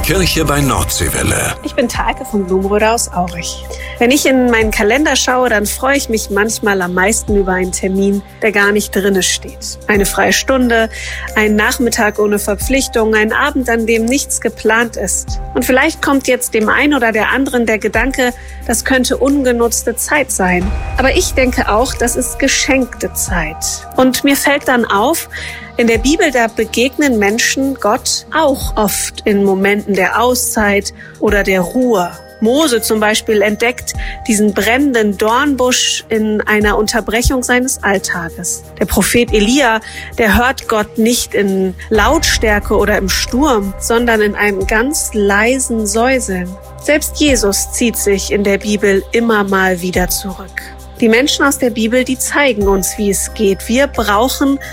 Kirche bei Nordseewelle. Ich bin Talke von Blumenröder aus Aurich. Wenn ich in meinen Kalender schaue, dann freue ich mich manchmal am meisten über einen Termin, der gar nicht drinne steht. Eine freie Stunde, einen Nachmittag ohne Verpflichtung, ein Abend, an dem nichts geplant ist. Und vielleicht kommt jetzt dem einen oder der anderen der Gedanke, das könnte ungenutzte Zeit sein. Aber ich denke auch, das ist geschenkte Zeit. Und mir fällt dann auf, in der Bibel, da begegnen Menschen Gott auch oft in Momenten der Auszeit oder der Ruhe. Mose zum Beispiel entdeckt diesen brennenden Dornbusch in einer Unterbrechung seines Alltages. Der Prophet Elia, der hört Gott nicht in Lautstärke oder im Sturm, sondern in einem ganz leisen Säuseln. Selbst Jesus zieht sich in der Bibel immer mal wieder zurück. Die Menschen aus der Bibel, die zeigen uns, wie es geht. Wir brauchen